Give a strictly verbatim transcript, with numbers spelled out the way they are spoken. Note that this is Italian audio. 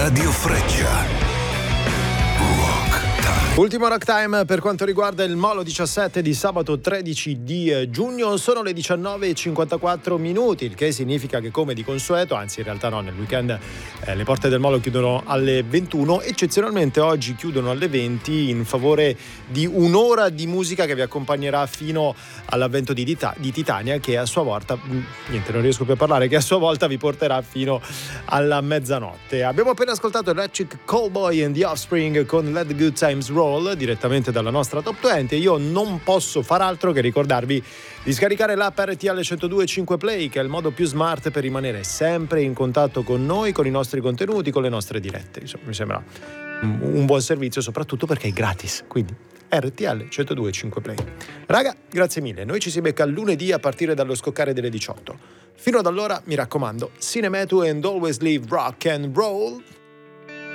Radio Freccia. Ultimo Rock Time per quanto riguarda il Molo diciassette di sabato tredici di giugno. Sono le diciannove e cinquantaquattro minuti, il che significa che, come di consueto, anzi in realtà no, nel weekend eh, le porte del Molo chiudono alle ventuno, eccezionalmente oggi chiudono alle venti in favore di un'ora di musica che vi accompagnerà fino all'avvento di, Dita- di Titania, che a sua volta, niente non riesco più a parlare, che a sua volta vi porterà fino alla mezzanotte. Abbiamo appena ascoltato Electric Callboy and the Offspring con Let the Good Times Roll direttamente dalla nostra Top venti. Io non posso far altro che ricordarvi di scaricare l'app R T L centodue e cinque Play, che è il modo più smart per rimanere sempre in contatto con noi, con i nostri contenuti, con le nostre dirette. Insomma, mi sembra un buon servizio, soprattutto perché è gratis, quindi R T L centodue e cinque Play. Raga, grazie mille, noi ci si becca lunedì a partire dallo scoccare delle diciotto. Fino ad allora, mi raccomando, Cinemetu and always leave rock and roll.